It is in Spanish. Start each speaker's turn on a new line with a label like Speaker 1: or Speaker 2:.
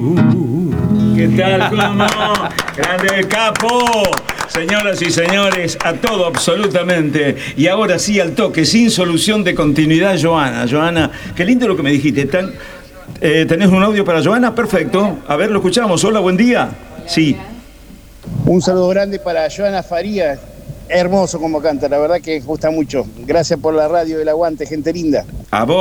Speaker 1: ¿Qué tal, cómo? Grande capo. Señoras y señores, a todo absolutamente. Y ahora sí, al toque, sin solución de continuidad, Joana. Joana, qué lindo lo que me dijiste. ¿Tenés un audio para Joana? Perfecto. A ver, lo escuchamos. Hola, buen día. Sí.
Speaker 2: Un saludo grande para Joana Farías. Hermoso como canta, la verdad que gusta mucho. Gracias por la radio del aguante, gente linda.
Speaker 1: A vos.